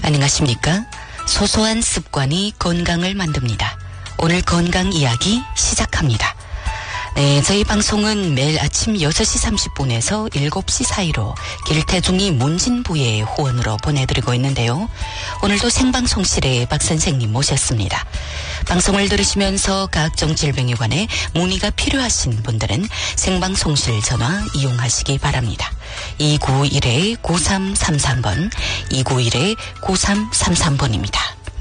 안녕하십니까? 소소한 습관이 건강을 만듭니다. 오늘 건강 이야기 시작합니다. 네, 저희 방송은 매일 아침 6시 30분에서 7시 사이로 길태중이 문진부의 후원으로 보내드리고 있는데요. 오늘도 생방송실에 박 선생님 모셨습니다. 방송을 들으시면서 각종 질병에 관해 문의가 필요하신 분들은 생방송실 전화 이용하시기 바랍니다. 291-9333번, 291-9333번입니다.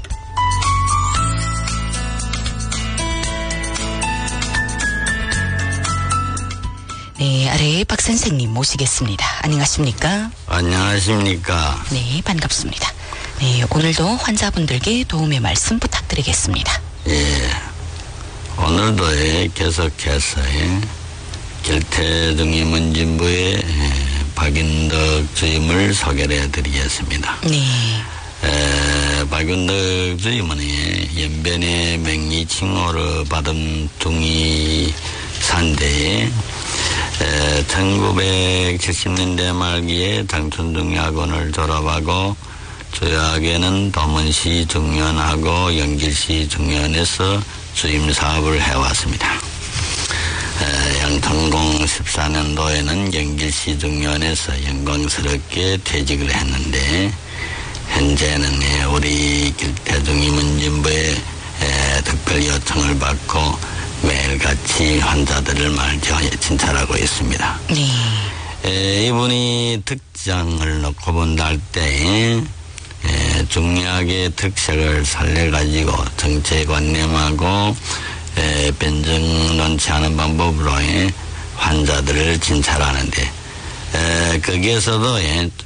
네, 아래에 박 선생님 모시겠습니다. 안녕하십니까? 안녕하십니까? 네, 반갑습니다. 네, 오늘도 환자분들께 도움의 말씀 부탁드리겠습니다. 예, 오늘도 계속해서 길태중이 문진부의 박윤덕 주임을 소개를 해드리겠습니다. 네. 박윤덕 주임은 연변의 맹리 칭호를 받은 중의사인데 1970년대 말기에 장춘중의학원을 졸업하고 주요하게는 도문시 중년하고 영길시 중년에서 주임 사업을 해왔습니다. 양천공 14년도에는 영길시 중년에서 영광스럽게 퇴직을 했는데 현재는 우리 길태중이 문진부에 특별 요청을 받고 매일같이 환자들을 말이죠 진찰하고 있습니다. 네. 이분이 특장을 놓고 본다 할 때 중약의 특색을 살려가지고 정체관념하고 변증 논치 않은 방법으로 환자들을 진찰하는데 거기에서도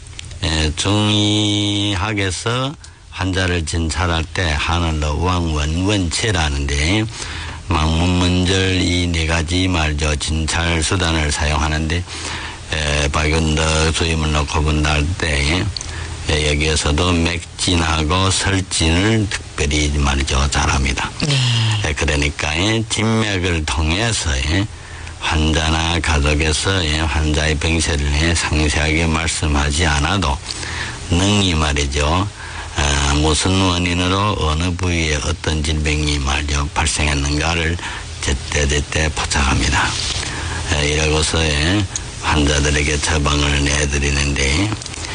중의학에서 환자를 진찰할 때 하늘로 왕원원체라는데 망문문절 이 네 가지 말이죠 진찰 수단을 사용하는데 박윤덕 주임을 놓고 본다 할 때 여기에서도 맥진하고 설진을 특별히 말이죠 잘합니다. 네. 그러니까 진맥을 통해서 환자나 가족에서 환자의 병세를 상세하게 말씀하지 않아도 능히 말이죠 무슨 원인으로 어느 부위에 어떤 질병이 말이죠 발생했는가를 제때제때 포착합니다. 이러고서 환자들에게 처방을 내드리는데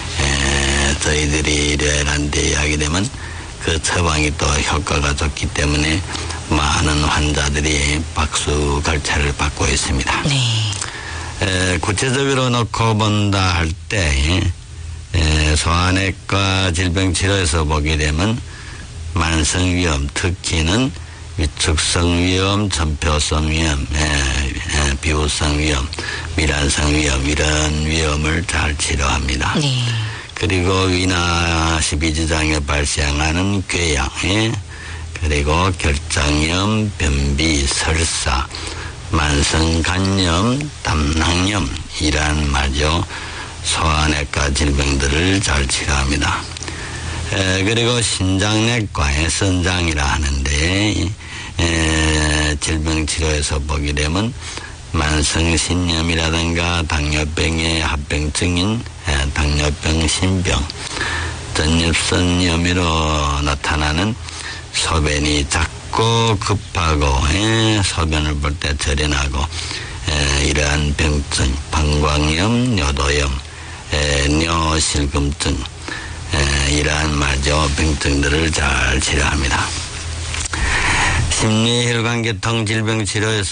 저희들이 일요일한 데 이야기 되면 그 처방이 또 효과가 좋기 때문에 많은 환자들이 박수갈채를 받고 있습니다. 네. 구체적으로 놓고 본다 할 때 소아내과 질병치료에서 보게 되면 만성위염, 특히는 위축성위염, 점표성위염, 비후성위염, 미란성위염 이런 위염을 잘 치료합니다. 네. 그리고 위나 십이지장에 발생하는 궤양, 그리고 결장염, 변비, 설사, 만성간염, 담낭염 이란 말이죠. 소아내과 질병들을 잘 치료합니다. 그리고 신장내과의 선장이라 하는데 질병치료에서 보게 되면 만성신염이라든가 당뇨병의 합병증인 당뇨병, 신병, 전립선염으로 나타나는 소변이 작고 급하고 소변을 볼 때 절연하고 이러한 병증, 방광염, 요도염, 뇨실금증 이러한 말이죠 병증들을 잘 치료합니다. 심리혈관계통 질병 치료에서